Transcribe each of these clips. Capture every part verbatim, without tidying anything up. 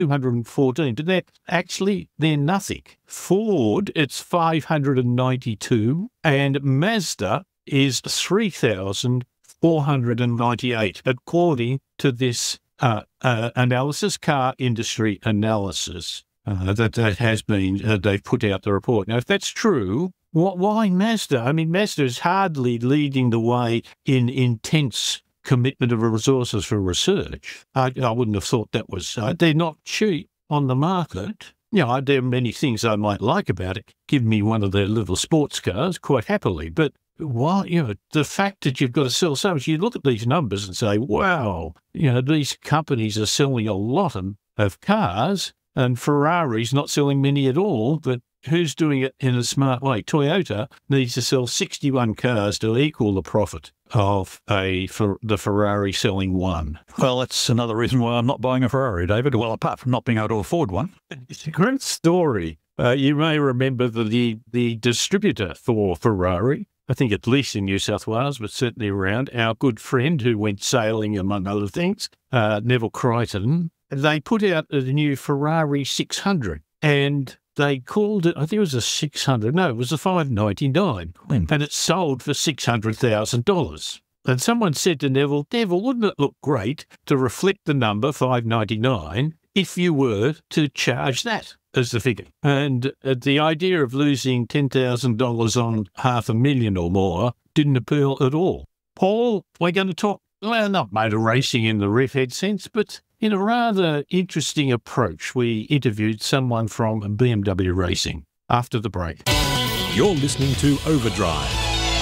two hundred fourteen, but they're actually, they're nothing. Ford, it's five hundred ninety-two, and Mazda is three thousand four hundred ninety-eight, according to this uh, uh, analysis, car industry analysis, uh, that, that has been, uh, they've put out the report. Now, if that's true, what, why Mazda? I mean, Mazda is hardly leading the way in intense commitment of resources for research. I, I wouldn't have thought that was, uh, they're not cheap on the market. You know, there are many things I might like about it. Give me one of their little sports cars quite happily, but why, you know, the fact that you've got to sell so much, you look at these numbers and say, wow, you know, these companies are selling a lot of, of cars, and Ferrari's not selling many at all, but who's doing it in a smart way? Toyota needs to sell sixty-one cars to equal the profit of a for the Ferrari selling one. Well, that's another reason why I'm not buying a Ferrari, David. Well, apart from not being able to afford one. It's a great story. Uh, you may remember the, the the distributor for Ferrari, I think at least in New South Wales, but certainly around, our good friend who went sailing, among other things, uh, Neville Crichton. They put out a new Ferrari six hundred, and they called it, I think it was a six hundred, no, it was a five ninety-nine, Mm. and it sold for six hundred thousand dollars. And someone said to Neville, Neville, wouldn't it look great to reflect the number five ninety-nine if you were to charge that as the figure? And uh, the idea of losing ten thousand dollars on half a million or more didn't appeal at all. Paul, we're going to talk, well, not motor racing in the riffhead sense, but in a rather interesting approach. We interviewed someone from B M W Racing after the break. You're listening to Overdrive.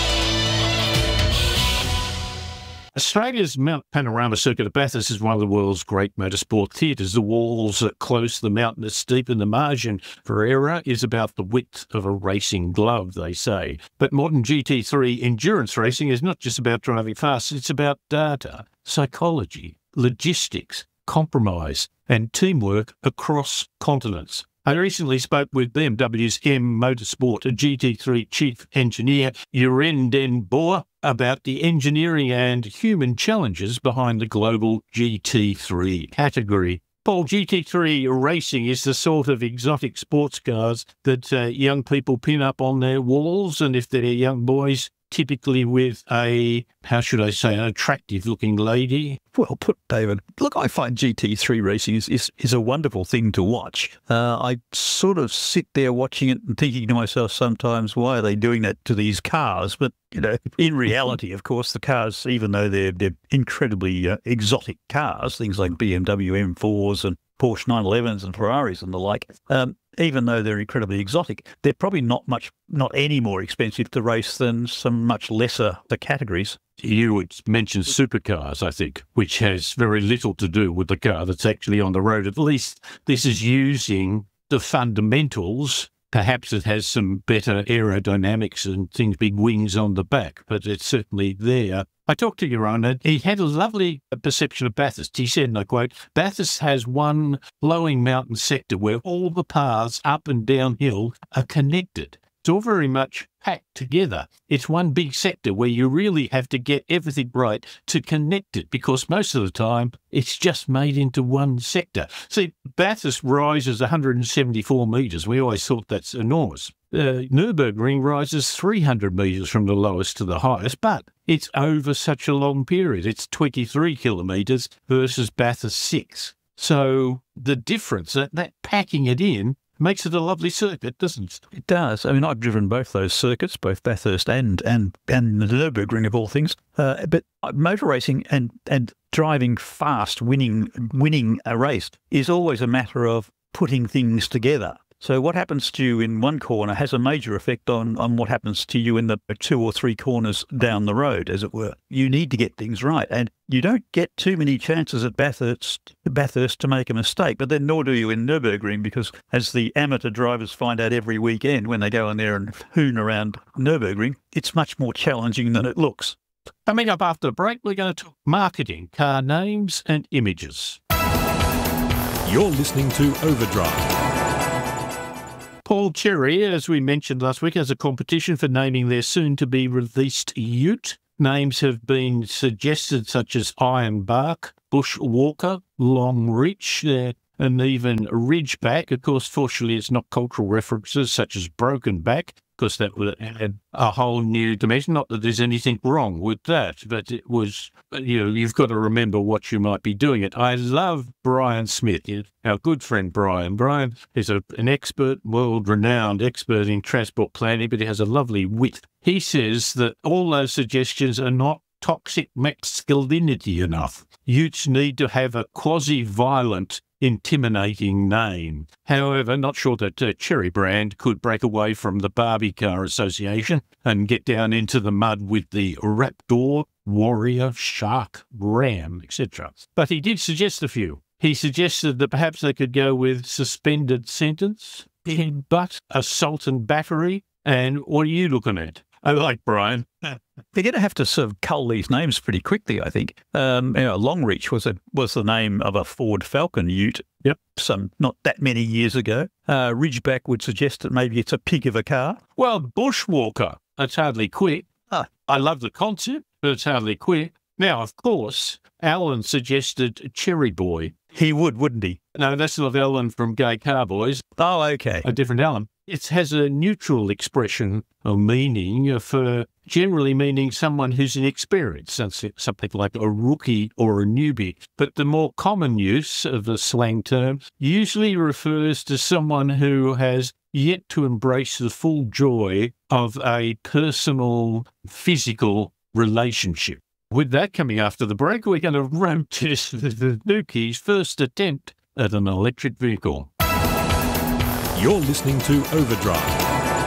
Australia's Mount Panorama Circuit of Bathurst is one of the world's great motorsport theatres. The walls are close, the mountain is steep, and the margin for error is about the width of a racing glove, they say. But modern G T three endurance racing is not just about driving fast, it's about data, psychology, logistics, compromise, and teamwork across continents. I recently spoke with B M W's M Motorsport G T three Chief Engineer Jeroen den Boer about the engineering and human challenges behind the global G T three category. Paul, G T three racing is the sort of exotic sports cars that uh, young people pin up on their walls, and if they're young boys, typically with a, how should I say, an attractive-looking lady. Well put, David. Look, I find G T three racing is, is, is a wonderful thing to watch. Uh, I sort of sit there watching it and thinking to myself sometimes, why are they doing that to these cars? But, you know, in reality, of course, the cars, even though they're, they're incredibly uh, exotic cars, things like B M W M fours and Porsche nine elevens and Ferraris and the like, um, even though they're incredibly exotic, they're probably not much, not any more expensive to race than some much lesser the categories. You would mention supercars, I think, which has very little to do with the car that's actually on the road. At least this is using the fundamentals. Perhaps it has some better aerodynamics and things, big wings on the back, but it's certainly there. I talked to Jeroen, and he had a lovely perception of Bathurst. He said, and I quote, Bathurst has one flowing mountain sector where all the paths up and downhill are connected. It's all very much packed together. It's one big sector where you really have to get everything right to connect it, because most of the time it's just made into one sector. See, Bathurst rises one hundred seventy-four metres. We always thought that's enormous. Uh, Nürburgring rises three hundred metres from the lowest to the highest, but it's over such a long period. It's twenty-three kilometres versus Bathurst six. So the difference, that, that packing it in, makes it a lovely circuit, doesn't it? It does. I mean, I've driven both those circuits, both Bathurst and and and the Nürburgring of all things. Uh, but motor racing and and driving fast, winning winning a race is always a matter of putting things together. So what happens to you in one corner has a major effect on, on what happens to you in the two or three corners down the road, as it were. You need to get things right. And you don't get too many chances at Bathurst, Bathurst to make a mistake, but then nor do you in Nürburgring, because as the amateur drivers find out every weekend when they go in there and hoon around Nürburgring, it's much more challenging than it looks. Coming up after the break, we're going to talk marketing, car names and images. You're listening to Overdrive. Paul Cherry, as we mentioned last week, has a competition for naming their soon-to-be-released ute. Names have been suggested such as Ironbark, Bushwalker, Longreach. They're and even Ridgeback. Of course, fortunately, it's not cultural references such as Broken Back, because that would add a whole new dimension. Not that there's anything wrong with that, but it was, you know, you've got to remember what you might be doing it. I love Brian Smith, our good friend Brian. Brian is a, an expert, world-renowned expert in transport planning, but he has a lovely wit. He says that all those suggestions are not toxic masculinity enough. Youths need to have a quasi-violent, intimidating name. However, not sure that uh, Cherry Brand could break away from the Barbie Car Association and get down into the mud with the Raptor, Warrior, Shark, Ram, et cetera. But he did suggest a few. He suggested that perhaps they could go with suspended sentence, but assault and battery. And what are you looking at? I like Brian. They're going to have to sort of cull these names pretty quickly, I think. Um, you know, Longreach was a, was the name of a Ford Falcon ute. Yep. Some not that many years ago. Uh, Ridgeback would suggest that maybe it's a pig of a car. Well, Bushwalker, it's hardly quick. Ah. I love the concept, but it's hardly quick. Now, of course, Alan suggested Cherry Boy. He would, wouldn't he? No, that's not Alan from Gay Carboys. Oh, okay. A different Alan. It has a neutral expression or meaning for generally meaning someone who's inexperienced, something like a rookie or a newbie. But the more common use of the slang term usually refers to someone who has yet to embrace the full joy of a personal, physical relationship. With that coming after the break, we're going to road test the Nuki's first attempt at an electric vehicle. You're listening to Overdrive.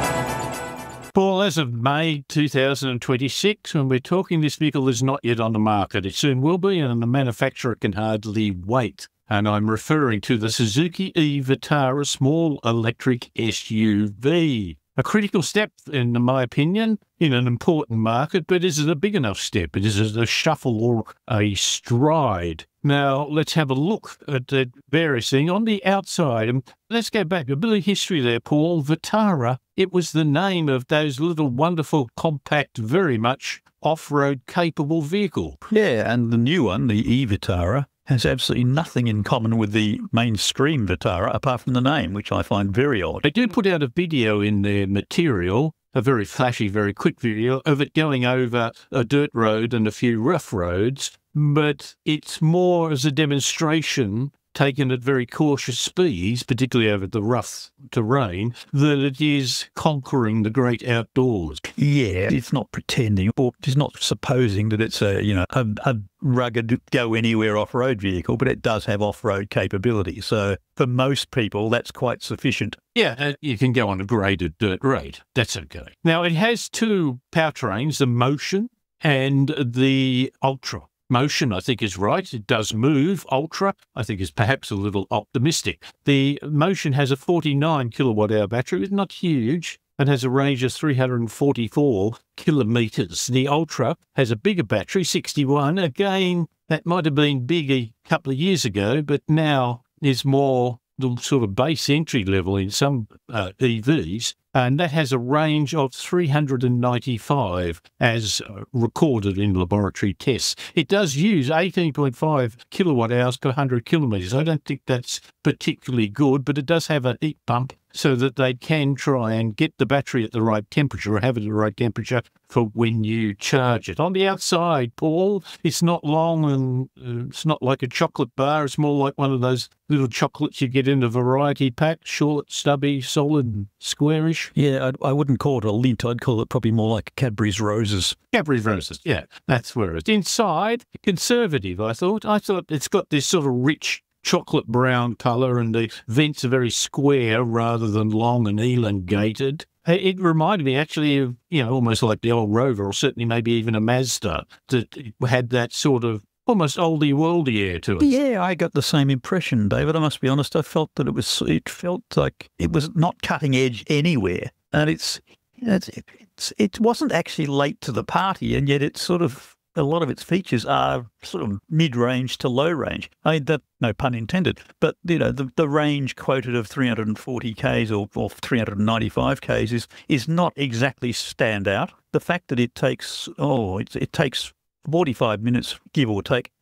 Paul, as of May two thousand twenty-six, when we're talking, this vehicle is not yet on the market. It soon will be, and the manufacturer can hardly wait. And I'm referring to the Suzuki e-Vitara small electric S U V. A critical step, in my opinion, in an important market, but is it a big enough step? Is it a shuffle or a stride? Now, let's have a look at the various things on the outside. And let's go back a bit of history there, Paul. Vitara, it was the name of those little wonderful, compact, very much off-road capable vehicle. Yeah, and the new one, the e-Vitara, has absolutely nothing in common with the mainstream Vitara apart from the name, which I find very odd. They do put out a video in their material, a very flashy, very quick video of it going over a dirt road and a few rough roads, but it's more as a demonstration taken at very cautious speeds, particularly over the rough terrain, than it is conquering the great outdoors. Yeah, it's not pretending, or it's not supposing that it's a, you know, a, a rugged go-anywhere off-road vehicle, but it does have off-road capability. So for most people, that's quite sufficient. Yeah, uh, you can go on a graded dirt road. That's okay. Now, it has two powertrains, the Motion and the Ultra. Motion, I think, is right. It does move. Ultra, I think, is perhaps a little optimistic. The Motion has a forty-nine kilowatt hour battery. It's not huge and has a range of three hundred forty-four kilometres. The Ultra has a bigger battery, sixty-one. Again, that might have been big a couple of years ago, but now is more the sort of base entry level in some uh, E Vs. And that has a range of three hundred ninety-five as uh, recorded in laboratory tests. It does use eighteen point five kilowatt hours per one hundred kilometres. I don't think that's particularly good, but it does have a heat pump so that they can try and get the battery at the right temperature or have it at the right temperature for when you charge it. On the outside, Paul, it's not long and uh, it's not like a chocolate bar. It's more like one of those little chocolates you get in a variety pack, short, stubby, solid, squarish. Yeah, I, I wouldn't call it a lint. I'd call it probably more like Cadbury's Roses. Cadbury's Roses, yeah, that's where it's. Inside, conservative, I thought. I thought it's got this sort of rich chocolate brown colour and the vents are very square rather than long and elongated. It reminded me actually of, you know, almost like the old Rover or certainly maybe even a Mazda that had that sort of almost oldie-worldy air to it. Yeah, I got the same impression, David. I must be honest. I felt that it was, it felt like it was not cutting edge anywhere. And it's, you know, it's, it's, it wasn't actually late to the party, and yet it's sort of, a lot of its features are sort of mid-range to low range. I mean, that, no pun intended, but, you know, the, the range quoted of three hundred forty kays or, or three hundred ninety-five kays is, is not exactly stand out. The fact that it takes, oh, it, it takes forty-five minutes, give or take,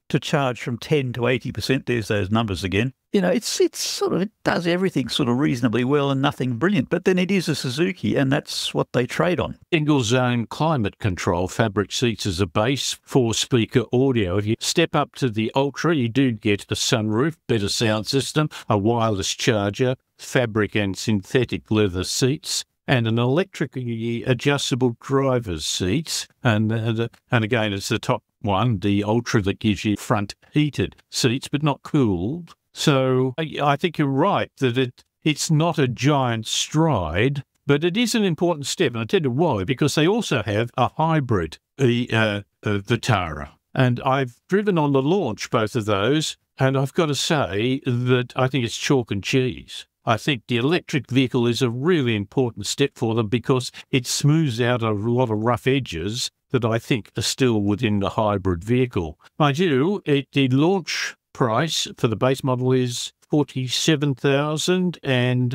to charge from ten to eighty percent. There's those numbers again. You know, it's it's sort of, it does everything sort of reasonably well and nothing brilliant. But then it is a Suzuki, and that's what they trade on. Single zone climate control, fabric seats as a base, four speaker audio. If you step up to the Ultra, you do get a sunroof, better sound system, a wireless charger, fabric and synthetic leather seats, and an electrically adjustable driver's seat. And, uh, and again, it's the top one, the Ultra, that gives you front heated seats, but not cooled. So I, I think you're right that it it's not a giant stride, but it is an important step. And I tell you why, because they also have a hybrid, the uh, uh, Vitara. And I've driven on the launch both of those, and I've got to say that I think it's chalk and cheese. I think the electric vehicle is a really important step for them because it smooths out a lot of rough edges that I think are still within the hybrid vehicle. Mind you, it, the launch price for the base model is forty-seven thousand dollars, and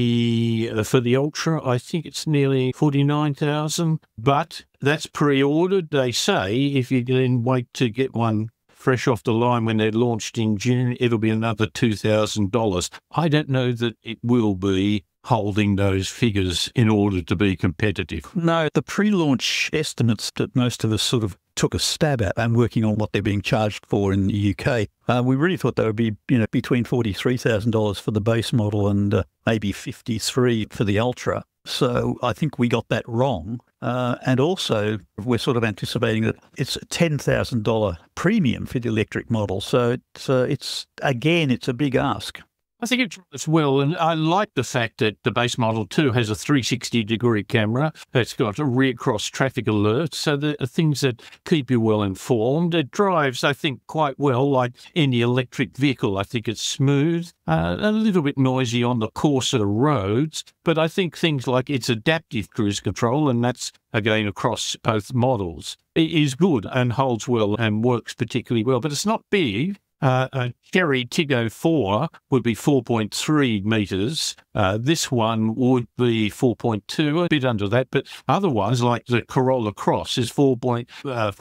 the uh, for the Ultra, I think it's nearly forty-nine thousand dollars. But that's pre-ordered. They say if you then wait to get one fresh off the line when they're launched in June, it'll be another two thousand dollars. I don't know that it will be holding those figures in order to be competitive. No, the pre-launch estimates that most of us sort of took a stab at and working on what they're being charged for in the U K, uh, we really thought they would be, you know, between forty-three thousand dollars for the base model and uh, maybe fifty-three for the Ultra. So I think we got that wrong. Uh, and also, we're sort of anticipating that it's a ten thousand dollars premium for the electric model. So it's, uh, it's again, it's a big ask. I think it does well, and I like the fact that the base model too has a three sixty degree camera. It's got a rear cross traffic alert, so there are things that keep you well informed. It drives, I think, quite well, like any electric vehicle. I think it's smooth, uh, a little bit noisy on the coarser roads, but I think things like its adaptive cruise control, and that's again across both models, it is good and holds well and works particularly well. But it's not big. Uh, a Chery Tiggo four would be four point three metres. Uh, this one would be four point two, a bit under that, but other ones, like the Corolla Cross, is four point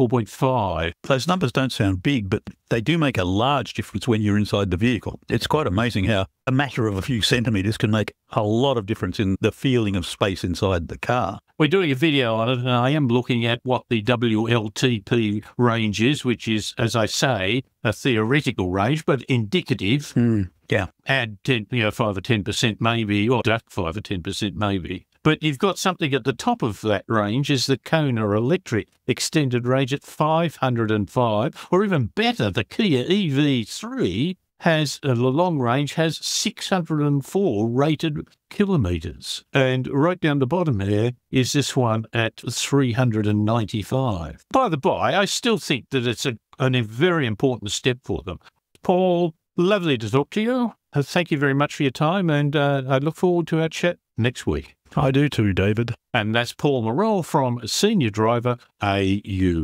five. Those numbers don't sound big, but they do make a large difference when you're inside the vehicle. It's quite amazing how a matter of a few centimetres can make a lot of difference in the feeling of space inside the car. We're doing a video on it, and I am looking at what the W L T P range is, which is, as I say, a theoretical range, but indicative. Mm, yeah. Add ten, you know, five or ten percent maybe, or deduct five or ten percent maybe. But you've got something at the top of that range is the Kona Electric extended range at five hundred five, or even better, the Kia E V three has a long range has six hundred four rated kilometres. And right down the bottom there is this one at three hundred ninety-five. By the by, I still think that it's a, a very important step for them. Paul, lovely to talk to you. Uh, thank you very much for your time, and uh, I look forward to our chat next week. I do too, David. And that's Paul Morrell from Senior Driver A U.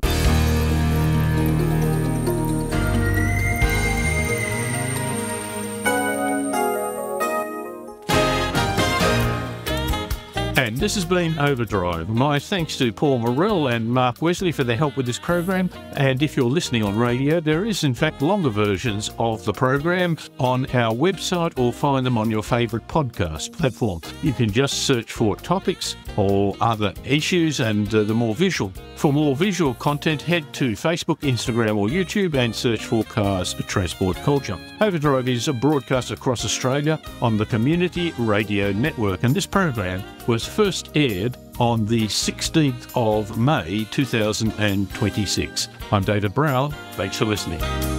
And this has been Overdrive. My thanks to Paul Morrell and Mark Wesley for their help with this program. And if you're listening on radio, there is in fact longer versions of the program on our website, or find them on your favourite podcast platform. You can just search for topics or other issues, and uh, the more visual. For more visual content, head to Facebook, Instagram or YouTube and search for Cars Transport Culture. Overdrive is broadcast across Australia on the Community Radio Network, and this program was first aired on the sixteenth of May two thousand twenty-six. I'm David Brown. Thanks for listening.